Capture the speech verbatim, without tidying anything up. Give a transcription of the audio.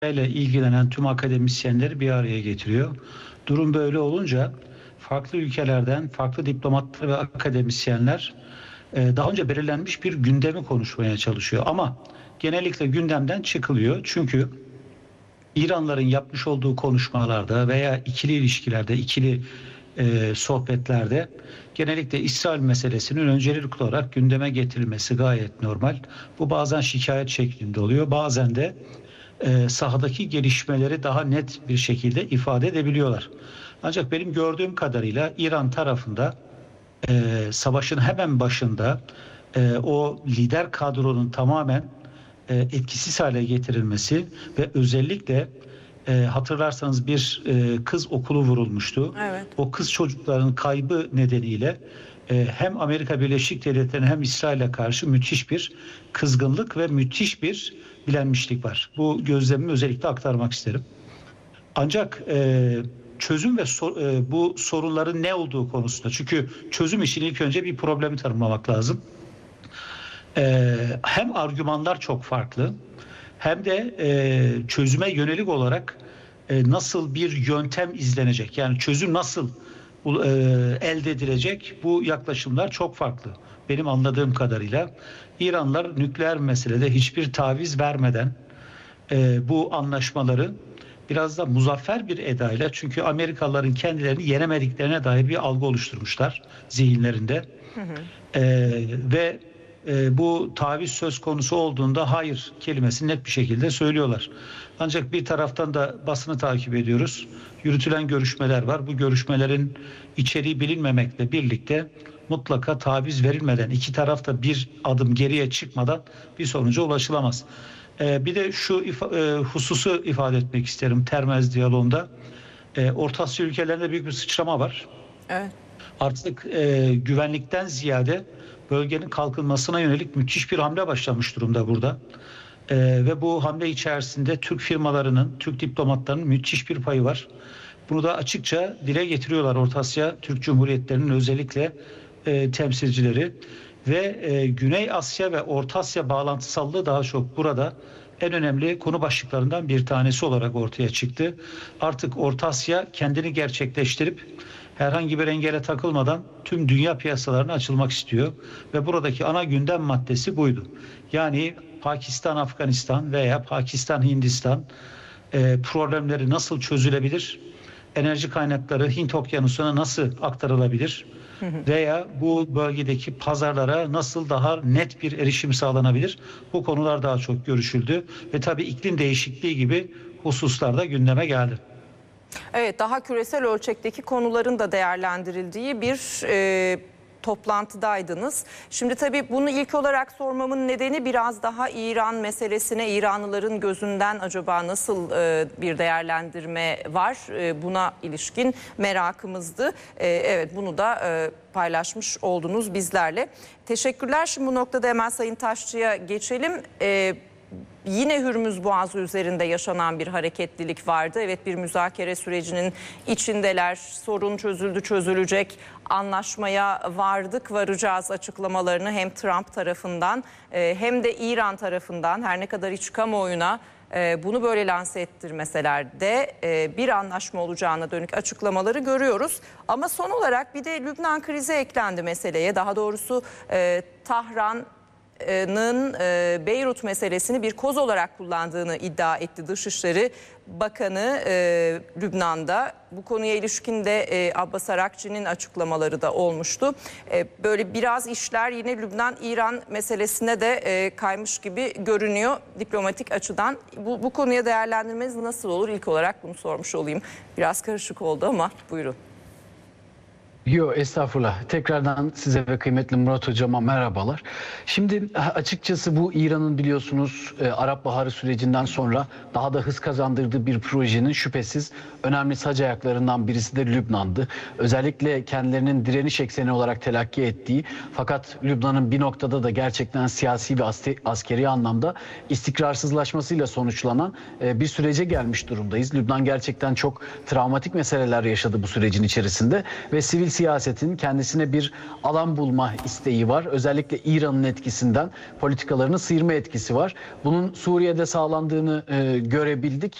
ile ilgilenen tüm akademisyenleri bir araya getiriyor. Durum böyle olunca farklı ülkelerden farklı diplomatlar ve akademisyenler e, daha önce belirlenmiş bir gündemi konuşmaya çalışıyor. Ama genellikle gündemden çıkılıyor. Çünkü İranların yapmış olduğu konuşmalarda veya ikili ilişkilerde, ikili e, sohbetlerde genellikle İsrail meselesinin öncelikli olarak gündeme getirilmesi gayet normal. Bu bazen şikayet şeklinde oluyor, bazen de e, sahadaki gelişmeleri daha net bir şekilde ifade edebiliyorlar. Ancak benim gördüğüm kadarıyla İran tarafında e, savaşın hemen başında e, o lider kadronun tamamen e, etkisiz hale getirilmesi ve özellikle e, hatırlarsanız bir e, kız okulu vurulmuştu. Evet. O kız çocukların kaybı nedeniyle e, hem Amerika Birleşik Devletleri'ne hem İsrail'e karşı müthiş bir kızgınlık ve müthiş bir bilenmişlik var. Bu gözlemimi özellikle aktarmak isterim. Ancak e, çözüm ve sor, e, bu sorunların ne olduğu konusunda, çünkü çözüm için ilk önce bir problemi tanımlamak lazım. E, hem argümanlar çok farklı, hem de e, çözüme yönelik olarak e, nasıl bir yöntem izlenecek, yani çözüm nasıl e, elde edilecek, bu yaklaşımlar çok farklı. Benim anladığım kadarıyla İranlılar nükleer meselede hiçbir taviz vermeden e, bu anlaşmaları biraz da muzaffer bir edayla, çünkü Amerikalıların kendilerini yenemediklerine dair bir algı oluşturmuşlar zihinlerinde. Hı hı. E, ve e, bu taviz söz konusu olduğunda hayır kelimesini net bir şekilde söylüyorlar. Ancak bir taraftan da basını takip ediyoruz. Yürütülen görüşmeler var. Bu görüşmelerin içeriği bilinmemekle birlikte mutlaka taviz verilmeden, iki taraf da bir adım geriye çıkmadan bir sonuca ulaşılamaz. Ee, bir de şu ifa, e, hususu ifade etmek isterim Termez diyaloğunda. E, Orta Asya ülkelerinde büyük bir sıçrama var. Evet. Artık e, güvenlikten ziyade bölgenin kalkınmasına yönelik müthiş bir hamle başlamış durumda burada. E, ve bu hamle içerisinde Türk firmalarının, Türk diplomatlarının müthiş bir payı var. Bunu da açıkça dile getiriyorlar Orta Asya Türk Cumhuriyetlerinin özellikle e, temsilcileri. Ve e, Güney Asya ve Orta Asya bağlantısallığı daha çok burada en önemli konu başlıklarından bir tanesi olarak ortaya çıktı. Artık Orta Asya kendini gerçekleştirip herhangi bir engele takılmadan tüm dünya piyasalarına açılmak istiyor. Ve buradaki ana gündem maddesi buydu. Yani Pakistan, Afganistan veya Pakistan, Hindistan e, problemleri nasıl çözülebilir? Enerji kaynakları Hint Okyanusu'na nasıl aktarılabilir? Veya bu bölgedeki pazarlara nasıl daha net bir erişim sağlanabilir? Bu konular daha çok görüşüldü ve tabii iklim değişikliği gibi hususlar da gündeme geldi. Evet, daha küresel ölçekteki konuların da değerlendirildiği bir e, toplantıdaydınız. Şimdi tabii bunu ilk olarak sormamın nedeni biraz daha İran meselesine, İranlıların gözünden acaba nasıl e, bir değerlendirme var e, buna ilişkin merakımızdı. E, evet, bunu da e, paylaşmış oldunuz bizlerle. Teşekkürler. Şimdi bu noktada hemen Sayın Taşçı'ya geçelim. E, Yine Hürmüz Boğazı üzerinde yaşanan bir hareketlilik vardı. Evet, bir müzakere sürecinin içindeler. Sorun çözüldü, çözülecek. Anlaşmaya vardık, varacağız açıklamalarını hem Trump tarafından hem de İran tarafından, her ne kadar iç kamuoyuna bunu böyle lanse ettirmeseler de bir anlaşma olacağına dönük açıklamaları görüyoruz. Ama son olarak bir de Lübnan krizi eklendi meseleye. Daha doğrusu Tahran Beyrut meselesini bir koz olarak kullandığını iddia etti Dışişleri Bakanı e, Lübnan'da. Bu konuya ilişkin de e, Abbas Arakçı'nın açıklamaları da olmuştu. E, böyle biraz işler yine Lübnan-İran meselesine de e, kaymış gibi görünüyor diplomatik açıdan. Bu, bu konuya değerlendirmeniz nasıl olur? İlk olarak bunu sormuş olayım. Biraz karışık oldu ama buyurun. Yok, estağfurullah. Tekrardan size ve kıymetli Murat Hocama merhabalar. Şimdi açıkçası bu İran'ın biliyorsunuz e, Arap Baharı sürecinden sonra daha da hız kazandırdığı bir projenin şüphesiz önemli sac ayaklarından birisi de Lübnan'dı. Özellikle kendilerinin direniş ekseni olarak telakki ettiği, fakat Lübnan'ın bir noktada da gerçekten siyasi ve askeri anlamda istikrarsızlaşmasıyla sonuçlanan e, bir sürece gelmiş durumdayız. Lübnan gerçekten çok travmatik meseleler yaşadı bu sürecin içerisinde ve sivil siyasetin kendisine bir alan bulma isteği var. Özellikle İran'ın etkisinden politikalarını sıyırma etkisi var. Bunun Suriye'de sağlandığını e, görebildik.